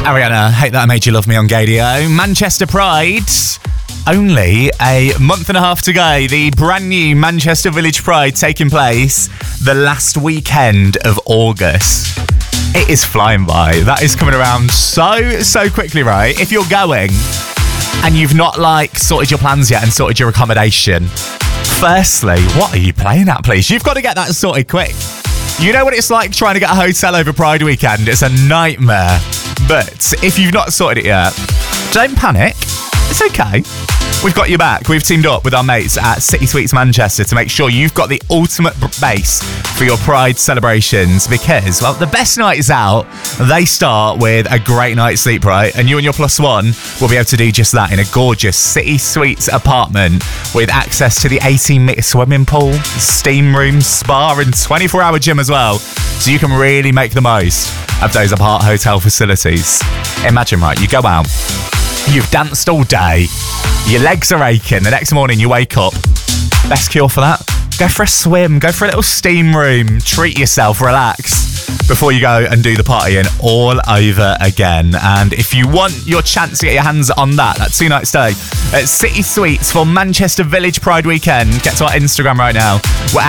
Ariana, Hate That I Made You Love Me on Gadio. Manchester Pride, only a month and a half to go. The brand new Manchester Village Pride taking place the last weekend of August. It is flying by. That is coming around so quickly, right? If you're going and you've not sorted your plans yet and sorted your accommodation, firstly, what are you playing at, please? You've got to get that sorted quick. You know what it's like trying to get a hotel over Pride weekend? It's a nightmare. But if you've not sorted it yet, don't panic. It's okay. We've got you back. We've teamed up with our mates at City Suites Manchester to make sure you've got the ultimate base for your Pride celebrations because, well, the best nights out, they start with a great night's sleep, right? And you and your plus one will be able to do just that in a gorgeous City Suites apartment with access to the 18-metre swimming pool, steam room, spa and 24-hour gym as well. So you can really make the most of those apart hotel facilities. Imagine, right, you go out, you've danced all day, your legs are aching, the next morning you wake up. Best cure for that? Go for a swim, go for a little steam room, treat yourself, relax before you go and do the partying all over again. And if you want your chance to get your hands on that 2-night stay at City Suites for Manchester Village Pride weekend, get to our Instagram right now. We're